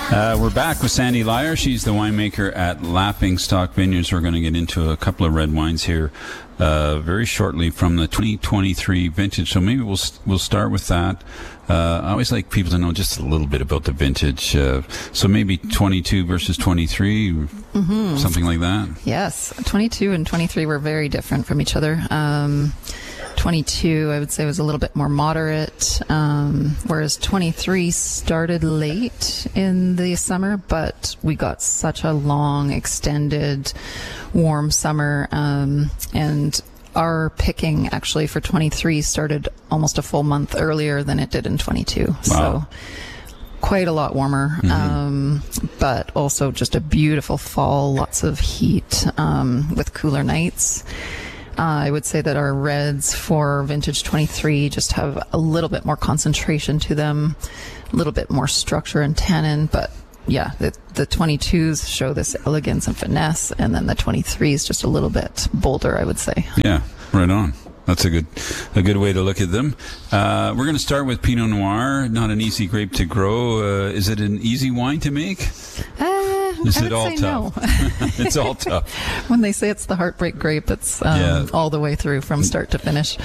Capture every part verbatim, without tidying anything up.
Uh, we're back with Sandy Lyer. She's the winemaker at Laughing Stock Vineyards. We're going to get into a couple of red wines here uh, very shortly from the twenty twenty-three vintage. So maybe we'll we'll start with that. Uh, I always like people to know just a little bit about the vintage. Uh, so maybe twenty-two versus twenty-three, mm-hmm. something like that. Yes, twenty-two and twenty-three were very different from each other. Um, twenty-two, I would say, was a little bit more moderate, um, whereas twenty-three started late in the summer, but we got such a long, extended, warm summer, um, and our picking actually for twenty-three started almost a full month earlier than it did in twenty-two. Wow. So quite a lot warmer, mm-hmm. um, but also just a beautiful fall, lots of heat, um, with cooler nights. Uh, I would say that our reds for vintage twenty-three just have a little bit more concentration to them, a little bit more structure and tannin, but yeah, the, the twenty-twos show this elegance and finesse, and then the twenty-threes just a little bit bolder, I would say. Yeah, right on. That's a good a good way to look at them. Uh, we're going to start with Pinot Noir, not an easy grape to grow. Uh, is it an easy wine to make? Uh, is I it would all say tough? No. It's all tough. When they say it's the heartbreak grape, it's um, yeah. all the way through from start to finish.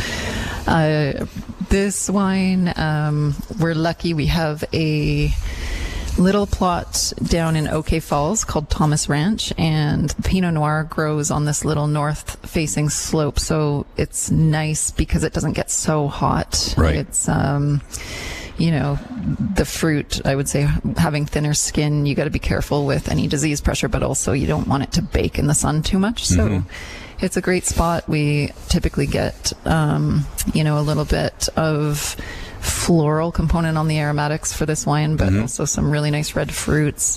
Uh, this wine, um, we're lucky we have a little plot down in OK Falls called Thomas Ranch, and Pinot Noir grows on this little north-facing slope, so it's nice because it doesn't get so hot. Right. It's, um, you know, the fruit, I would say, having thinner skin, you got to be careful with any disease pressure, but also you don't want it to bake in the sun too much. So mm-hmm. it's a great spot. We typically get, um, you know, a little bit of floral component on the aromatics for this wine, but mm-hmm. also some really nice red fruits.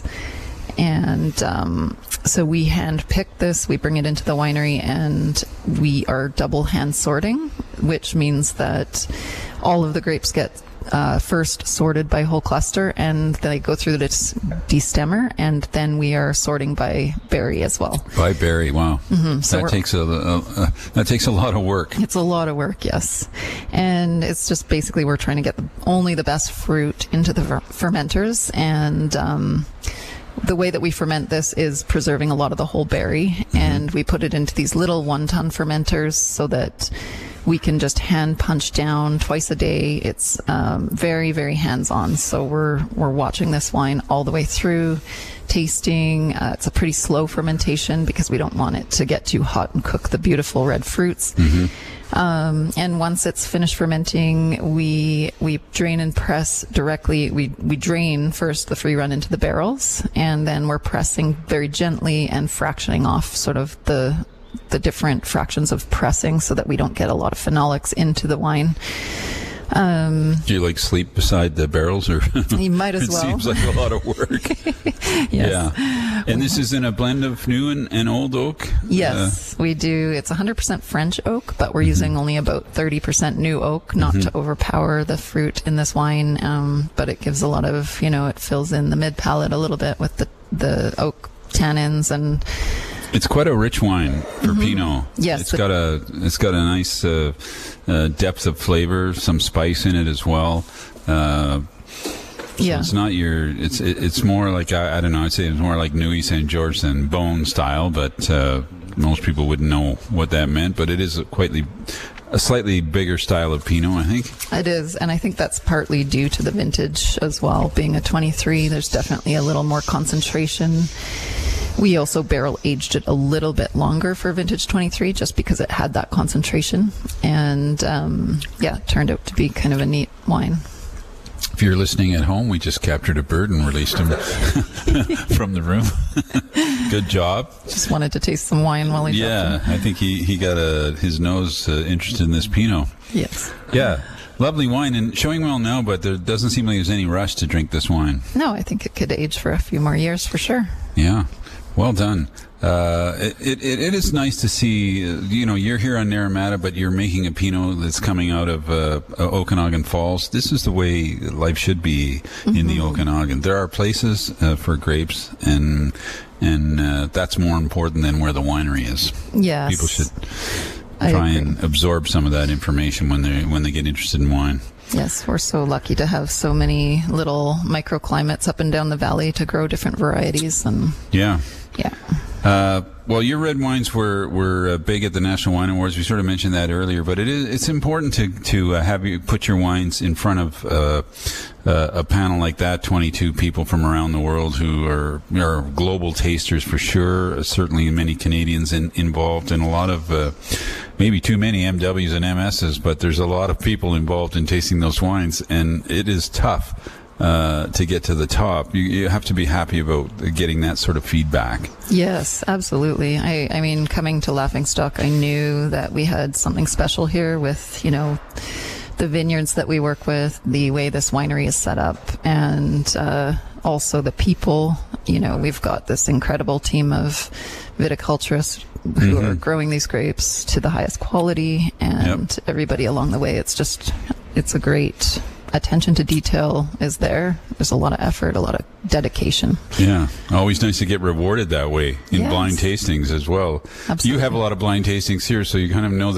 And um, so we hand pick this, we bring it into the winery, and we are double hand sorting, which means that all of the grapes get uh, first sorted by whole cluster, and they go through this destemmer, and then we are sorting by berry as well. By berry, wow. Mm-hmm. So that takes a, a, a that takes a lot of work. It's a lot of work, yes. And it's just basically we're trying to get the, only the best fruit into the fer- fermenters, and um, the way that we ferment this is preserving a lot of the whole berry, mm-hmm. and we put it into these little one-ton fermenters so that we can just hand punch down twice a day. It's um, very, very hands-on. So we're we're watching this wine all the way through, tasting. Uh, it's a pretty slow fermentation because we don't want it to get too hot and cook the beautiful red fruits. Mm-hmm. Um, and once it's finished fermenting, we we drain and press directly. We we drain first the free run into the barrels, and then we're pressing very gently and fractioning off sort of the the different fractions of pressing so that we don't get a lot of phenolics into the wine. Um, Do you like sleep beside the barrels, or you might as it well? It seems like a lot of work. Yes. Yeah. And this is in a blend of new and, and old oak? Yes, uh, we do. It's one hundred percent French oak, but we're mm-hmm. using only about thirty percent new oak, not mm-hmm. to overpower the fruit in this wine. Um, but it gives a lot of, you know, it fills in the mid palate a little bit with the, the oak tannins, and it's quite a rich wine for mm-hmm. Pinot. Yes, it's got a it's got a nice uh, uh, depth of flavor, some spice in it as well. Uh, so yeah, it's not your. It's it, it's more like I, I don't know. I'd say it's more like Nuit Saint George than Beaune style, but uh, most people wouldn't know what that meant. But it is a quite a slightly bigger style of Pinot, I think. It is, and I think that's partly due to the vintage as well. Being a twenty-three, there's definitely a little more concentration. We also barrel aged it a little bit longer for vintage twenty-three just because it had that concentration. And um, yeah, it turned out to be kind of a neat wine. If you're listening at home, we just captured a bird and released him from the room. Good job. Just wanted to taste some wine while he Yeah, I think he, he got a, his nose uh, interested in this Pinot. Yes. Yeah. Lovely wine, and showing well now, but there doesn't seem like there's any rush to drink this wine. No, I think it could age for a few more years for sure. Yeah. Well done. Uh, it, it, it is nice to see, uh, you know, you're here on Naramata, but you're making a Pinot that's coming out of uh, Okanagan Falls. This is the way life should be mm-hmm. in the Okanagan. There are places uh, for grapes, and and uh, that's more important than where the winery is. Yes. People should try and absorb some of that information when they when they get interested in wine. Yes, we're so lucky to have so many little microclimates up and down the valley to grow different varieties. And yeah. Yeah. Uh, well, your red wines were were uh, big at the National Wine Awards. We sort of mentioned that earlier, but it is it's important to to uh, have you put your wines in front of uh, uh, a panel like that. twenty-two people from around the world who are are global tasters for sure. Certainly, many Canadians in, involved, and a lot of uh, maybe too many M Ws and M Ss. But there's a lot of people involved in tasting those wines, and it is tough. Uh, to get to the top, you, you have to be happy about getting that sort of feedback. Yes, absolutely. I, I mean, coming to Laughingstock, I knew that we had something special here with, you know, the vineyards that we work with, the way this winery is set up, and uh, also the people. You know, we've got this incredible team of viticulturists who mm-hmm. are growing these grapes to the highest quality, and yep. everybody along the way. It's just, it's a great... attention to detail is there. There's a lot of effort, a lot of dedication. Yeah. Always nice to get rewarded that way in yes. blind tastings as well. Absolutely. You have a lot of blind tastings here, so you kind of know